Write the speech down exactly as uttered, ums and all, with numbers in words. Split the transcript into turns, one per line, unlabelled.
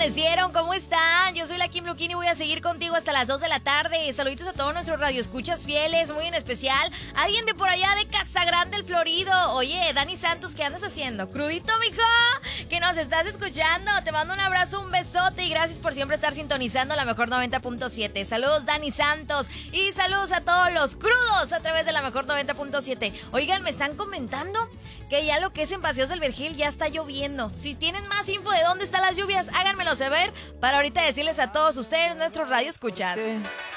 amanecieron? ¿Cómo están? Yo soy la Kim Luquín y voy a seguir contigo hasta las dos de la tarde. Saluditos a todos nuestros radioescuchas fieles, muy en especial. Alguien de por allá de Casagrande, el Florido. Oye, Dani Santos, ¿qué andas haciendo? ¿Crudito, mijo? Que nos estás escuchando. Te mando un abrazo, un besote y gracias por siempre estar sintonizando la mejor noventa punto siete. Saludos, Dani Santos. Y saludos a todos los crudos a través de la mejor noventa punto siete. Oigan, me están comentando que ya lo que es en Paseos del Vergel ya está lloviendo. Si tienen más info de dónde están las lluvias, háganmelo saber para ahorita decirles a todos ustedes nuestros radioescuchas.